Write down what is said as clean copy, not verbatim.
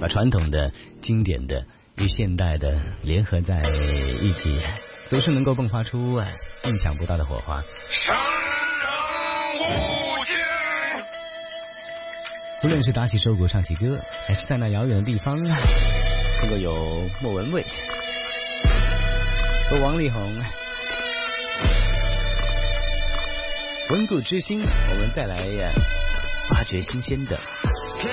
把传统的、经典的与现代的联合在一起，总是能够迸发出意想不到的火花。 生人勿近。 无论是打起手鼓唱起歌，还是在那遥远的地方能够有莫文蔚和王力宏，温故知新，我们再来发掘新鲜的。 天